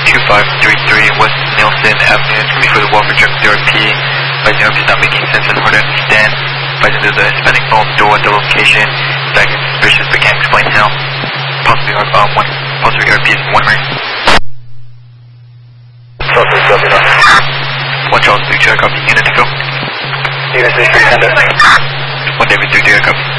2533 West Nielsen Avenue. It's me for the Walker Truck DRP. Advising RP is not making sense and hard to understand. Advising there's a Hispanic phone door at the location. That is suspicious but can't explain how. Possibly RP is one ring. One Charles 3 copy. Unit to go. Unit 3 Honda. 1 David 3 copy.